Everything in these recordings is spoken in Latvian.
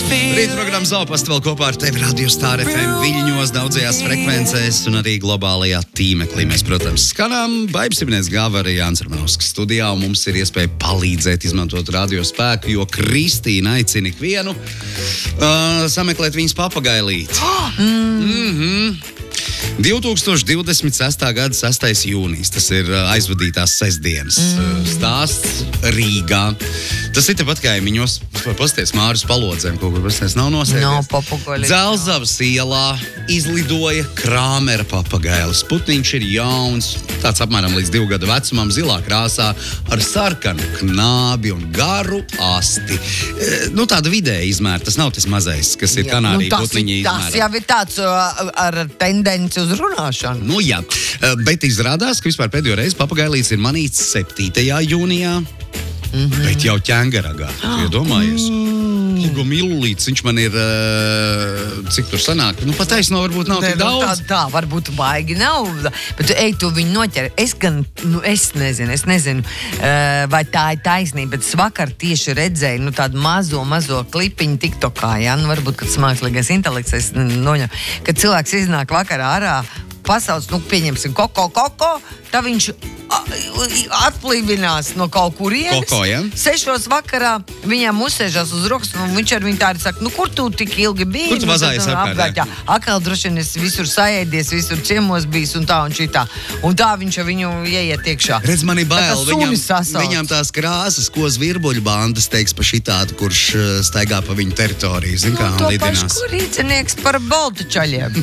Rītprogramma Zoopastu vēl kopā ar tevi Radio Star FM Viļņos daudzajās frekvencēs un arī globālajā tīmeklī. Mēs, protams, skanām Baibs Ibnēs Gāva arī Jānis Armanovskis studijā, un mums ir iespēja palīdzēt izmantot radio spēku, jo Kristīna aicina ikvienu sameklēt viņas papagailīti. 2026. gada 6. jūnijas, tas ir aizvadītās sestdienas stāsts Rīgā. Tas ir tepat kaimiņos, pasties Māris Palodzēm, kaut kur pasties nav nosēdies. Dzelzavas ielā izlidoja Krāmera papagailis. Putniņš ir jauns, tāds apmēram līdz 2 gadu vecumam, zilā krāsā, ar sarkanu knābi un garu asti. Tāda vidēja izmēra, tas nav tas mazais, kas ir Kanārija putniņa izmēra. Tas jau ir tāds ar tendenci uz runāšanu. Jā, bet izrādās, ka vispār pēdējo reizi papagailīts ir manīts 7. jūnijā, bet jau ķēngaragā. Iedomājies? Hugo Millīts, viņš man ir, cik tur sanāk, pataisno varbūt nav tik daudz. Tā varbūt baigi nav, bet tu viņu noķer. Es nezinu, vai tā ir taisnība, bet es vakar tieši redzēju, tādu mazo klipiņu TikTokā, varbūt, kad mākslīgais intelekts noņem, kad cilvēks iznāk vakarā ārā, pasauc, pieņemsim, koko, tā viņš atplīvinās no kaut kurienes. 6 vakarā viņam uzsēžās uz rokas, un viņš ar viņu tā arī saka, kur tu tik ilgi biji? Kur tu vazājies apkārt? Akal droši vien es visur saēdies, visur ciemos bijis un tā un šitā. Un tā viņš ar viņu ieiet iekšā. Redz, man ir bail, viņam tās krāsas, ko zvirbuļu bandas teiks pa šitādu, kurš staigā pa viņu teritoriju. Zin kā, to pašu, kur rīdzinieks par baltučaļiem.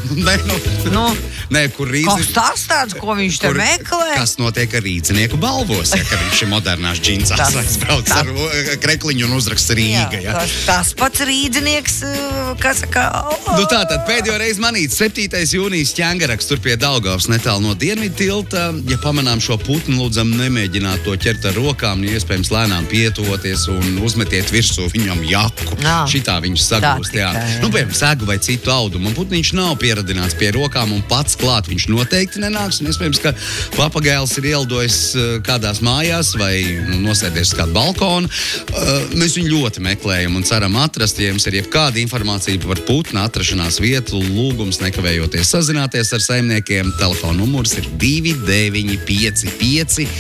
Nē, kur rīdzinieks. Kas tas tāds, ko viņš te meklē? Kas notiek ar rīdzinieku balvos, ka viņš ir modernās džinsās aizbrauc ar krekliņu un uzraksts Rīga. Tas pats rīdzinieks, kas saka... Tātad pēdējo reizi manīts 7. jūnijas ķēngaraks tur pie Daugavas netālu no Dienvidu tilta. Ja pamanām šo putnu, lūdzam nemēģināt to ķert ar rokām, iespējams lēnām pietuvoties un uzmetiet virsū viņam jaku. Šitā viņš sagūst, piemēram, segu vai citu audumu. Un putniņš nav pieradināts pie rokām un pats klāt viņš noteikti nenāks. Un iespējams, ka papagailis ir ielidojis kādās mājās vai nosēdies uz kādu balkonu. Mēs viņu ļoti meklējam un ceram atrast. Ja jums ir jebkāda informācija par putna atrašanās vietu, lūgums nekavējoties sazināties ar saimniekiem. Telefona numurs ir 2955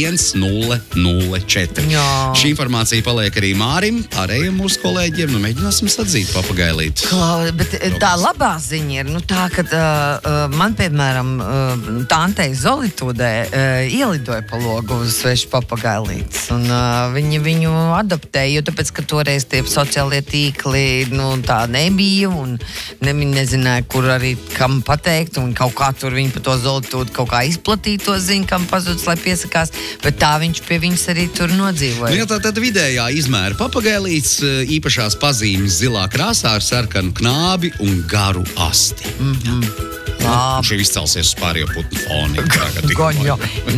1004. Šī informācija paliek arī Mārim, pārējiem mūsu kolēģiem. Mēģināsim sadzīt papagailīti. Bet tā labā ziņa ir, tā, ka man, piemēram, Tantei Zolitūdē ielidoja pa logu uz svešu papagailītes. Un viņi viņu adaptēja, jo tāpēc, ka toreiz tie sociālie tīkli, tā nebija, un viņi nezināja, kur arī kam pateikt, un kaut kā tur viņi pa to Zolitūdu kaut kā izplatīja to ziņu, kam pazudis, lai piesakās, bet tā viņš pie viņas arī tur nodzīvoja. Tātad vidējā izmēra papagailītes, īpašās pazīmes zilā krāsā ar sarkanu knābi un garu asti. Šī izcelsies uz pārējo putnu foni.